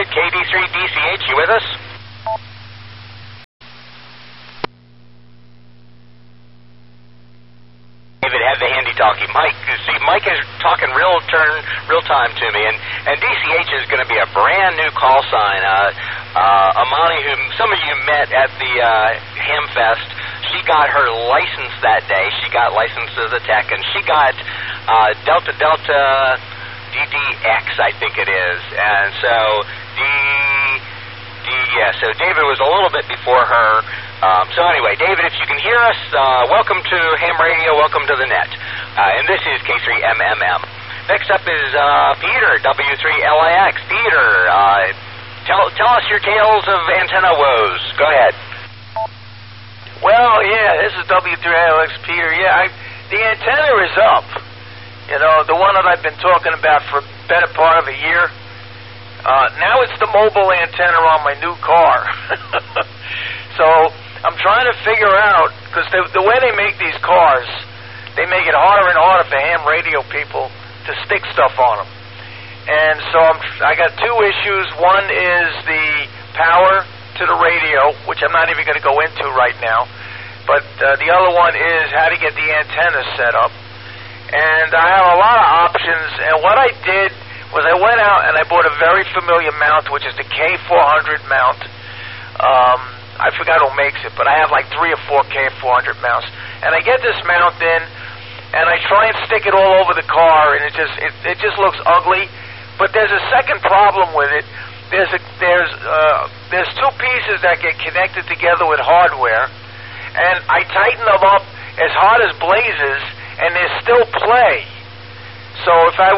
KD3DCH, you with us? David had the handy-talkie. Mike is talking real time to me, and DCH is going to be a brand new call sign. Amani, who some of you met at the Hamfest, she got her license that day. She got licensed as a tech, and she got Delta DDX, I think it is. And so so David was a little bit before her. So anyway, David, if you can hear us, welcome to Ham Radio, welcome to the net. And this is K3MMM. Next up is Peter, W3LIX. Peter, tell us your tales of antenna woes. Go ahead. Well, yeah, this is W3LIX, Peter. Yeah, the antenna is up. You know, the one that I've been talking about for a better part of a year. Now it's the mobile antenna on my new car. So I'm trying to figure out, because the way they make these cars, they make it harder and harder for ham radio people to stick stuff on them. And so I got two issues. One is the power to the radio, which I'm not even going to go into right now. But the other one is how to get the antenna set up. And I have a lot of options. And what I did was I went out and I bought a very familiar mount, which is the K400 mount. I forgot who makes it, but I have like 3 or 4 K400 mounts. And I get this mount in, and I try and stick it all over the car, and it just looks ugly. But there's a second problem with it. There's 2 pieces that get connected together with hardware, and I tighten them up as hard as blazes, and there's still play. So if I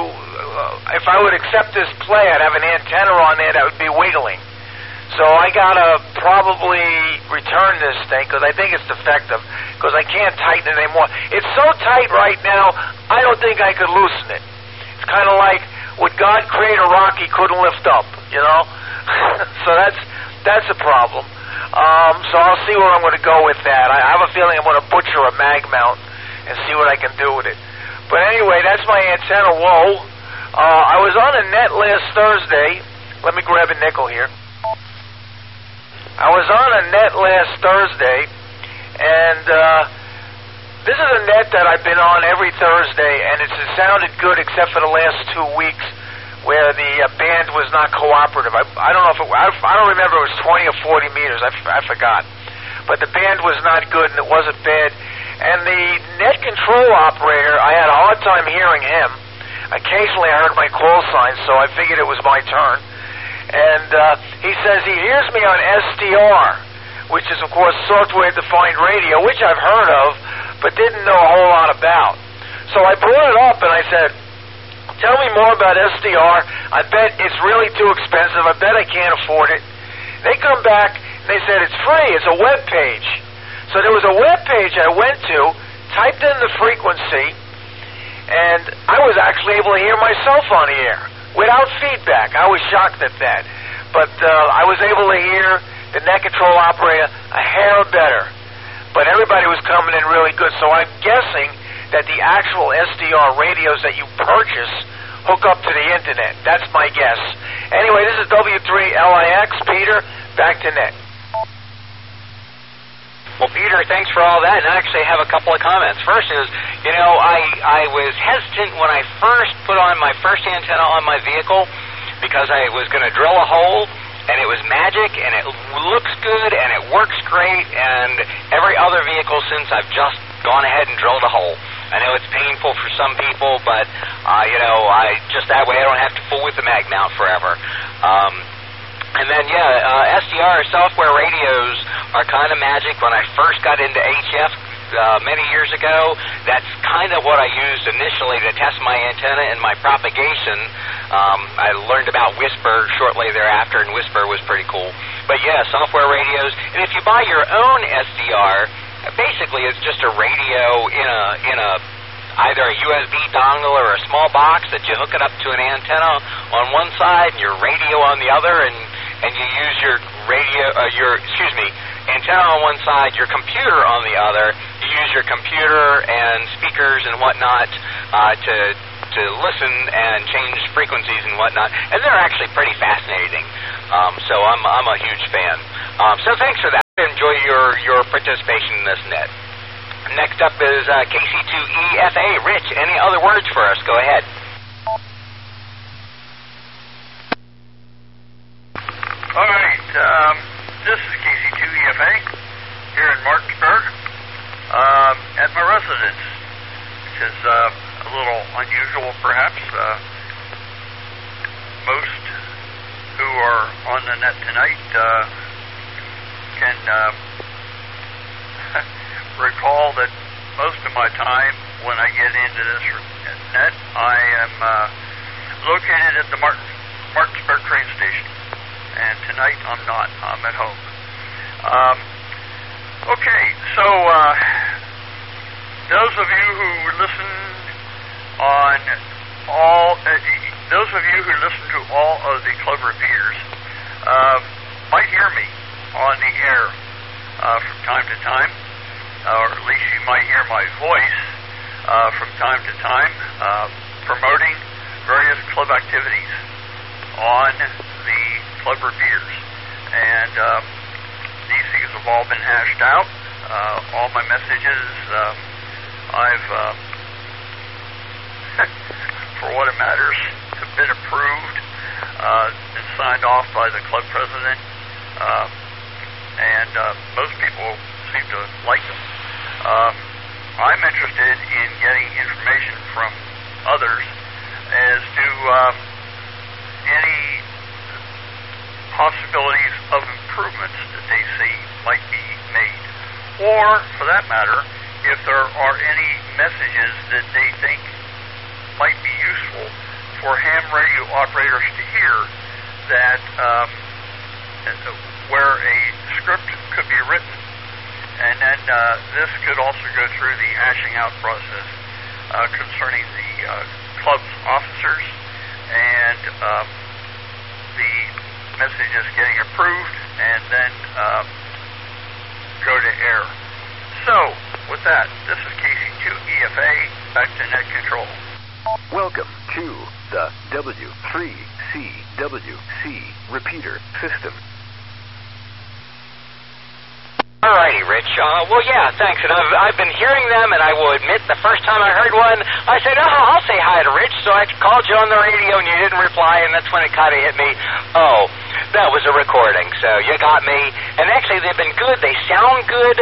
would accept this play, I'd have an antenna on there that would be wiggling. So I gotta probably return this thing because I think it's defective because I can't tighten it anymore. It's so tight right now, I don't think I could loosen it. It's kind of like, would God create a rock he couldn't lift up, you know? So that's a problem. So I'll see where I'm going to go with that. I have a feeling I'm going to butcher a mag mount and see what I can do with it. But anyway, that's my antenna woe. I was on a net last Thursday. Let me grab a nickel here. I was on a net last Thursday, and this is a net that I've been on every Thursday, and it sounded good except for the last 2 weeks where the band was not cooperative. I don't know if I don't remember if it was 20 or 40 meters. I forgot. But the band was not good, and it wasn't bad. And the net control operator, I had a hard time hearing him. Occasionally I heard my call sign, so I figured it was my turn. And he says he hears me on SDR, which is, of course, software-defined radio, which I've heard of, but didn't know a whole lot about. So I brought it up, and I said, tell me more about SDR. I bet it's really too expensive. I bet I can't afford it. They come back, and they said, it's free. It's a web page. So there was a web page I went to, typed in the frequency, and I was actually able to hear myself on the air without feedback. I was shocked at that. But I was able to hear the net control operator a hair better. But everybody was coming in really good. So I'm guessing that the actual SDR radios that you purchase hook up to the internet. That's my guess. Anyway, this is W3LIX. Peter, back to net. Well, Peter, thanks for all that, and I actually have a couple of comments. First is, you know, I was hesitant when I first put on my first antenna on my vehicle because I was going to drill a hole, and it was magic, and it looks good, and it works great, and every other vehicle since I've just gone ahead and drilled a hole. I know it's painful for some people, but, you know, that way I don't have to fool with the mag mount forever. And then, SDR software radios are kind of magic. When I first got into HF many years ago, that's kind of what I used initially to test my antenna and my propagation. I learned about Whisper shortly thereafter, and Whisper was pretty cool. But yeah, software radios. And if you buy your own SDR, basically it's just a radio in a either a USB dongle or a small box that you hook it up to an antenna on one side and your radio on the other, and you use your antenna on one side, your computer on the other. You use your computer and speakers and whatnot to to listen and change frequencies and whatnot, and they're actually pretty fascinating. So I'm a huge fan. So thanks for that. Enjoy your participation in this net. Next up is KC2EFA. Rich, any other words for us? Go ahead. All right. This is KC2EFA here in Martinsburg at my residence, which is a little unusual perhaps. Most who are on the net tonight can recall that most of my time when I get into this net, I am located at the Martinsburg train station. And tonight I'm not. I'm at home. Okay, so those of you who listen to all of the Club Repeaters might hear me on the air from time to time, or at least you might hear my voice from time to time promoting various club activities on the Club Repeaters. And these things have all been hashed out. All my messages I've for what it matters have been approved, been signed off by the club president, and most people seem to like them. I'm interested in getting information from others as to any possibilities of improvements that they see might be made, or for that matter, if there are any messages that they think might be useful for ham radio operators to hear, that where a script could be written, and then this could also go through the hashing out process concerning the club's officers, and the messages getting approved and then go to air. So, with that, this is KC2EFA, back to net control. Welcome to the W3CWC repeater system. Alrighty, Rich. Well, yeah, thanks. And I've been hearing them, and I will admit the first time I heard one, I said, I'll say hi to Rich. So I called you on the radio, and you didn't reply, and that's when it kind of hit me. Oh, that was a recording. So you got me. And actually, they've been good. They sound good.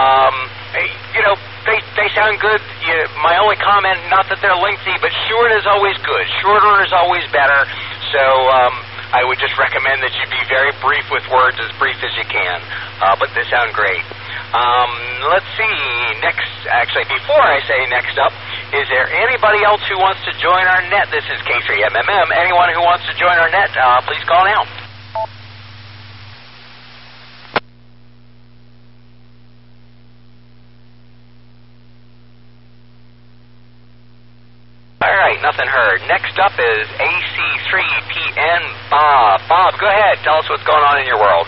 They sound good. My only comment, not that they're lengthy, but short is always good. Shorter is always better. So I would just recommend that you be very brief with words, as brief as you can. But they sound great. Let's see. Before I say next up, is there anybody else who wants to join our net? This is K3MMM. Anyone who wants to join our net, please call now. All right, nothing heard. Next up is AC3PN Bob. Bob, go ahead. Tell us what's going on in your world.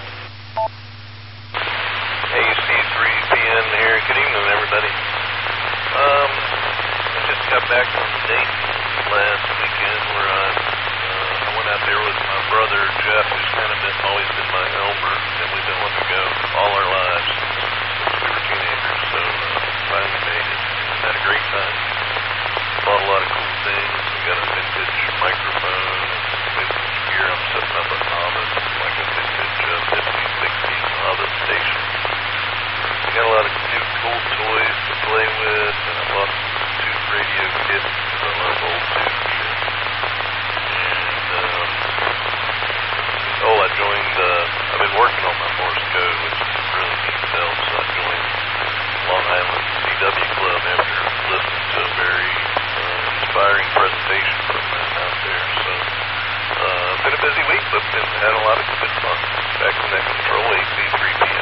AC3PN here. Good evening, everybody. I just got back from Dayton last weekend where I went out there with my brother, Jeff, who's kind of always been my helper, and we've been wanting to go all our lives since we were teenagers, so finally made it. Had a great time. Bought a lot of cool things. We got a vintage microphone and vintage gear. I'm setting up a novice, like a vintage 50s, 60s novice station. We got a lot of new cool toys to play with, and I bought some tube radio kits because I love old tube shit. And I joined. I've been working on my Morse code, which is really neat help. So I joined Long Island CW Club after listening to a very inspiring presentation from them out there. So, been a busy week, but had a lot of good fun. Back to Net Control, AC3PN.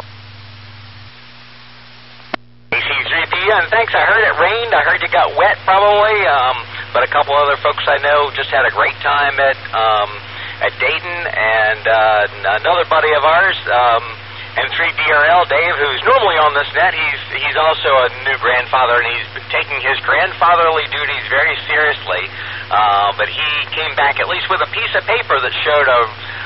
AC3PN, thanks. I heard it rained. I heard you got wet, probably. But a couple other folks I know just had a great time at Dayton, and another buddy of ours, And 3DRL, Dave, who's normally on this net, he's also a new grandfather, and he's taking his grandfatherly duties very seriously. But he came back at least with a piece of paper that showed a,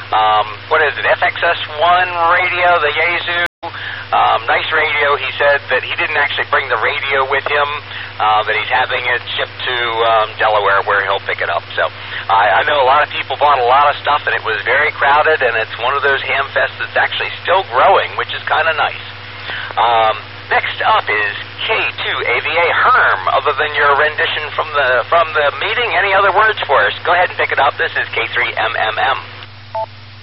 FXS1 radio, the Yaesu. Nice radio. He said that he didn't actually bring the radio with him, that he's having it shipped to Delaware where he'll pick it up. So I know a lot of people bought a lot of stuff, and it was very crowded, and it's one of those ham fests that's actually still growing, which is kind of nice. Next up is K2AVA Herm. Other than your rendition from the meeting, any other words for us? Go ahead and pick it up. This is K3MMM.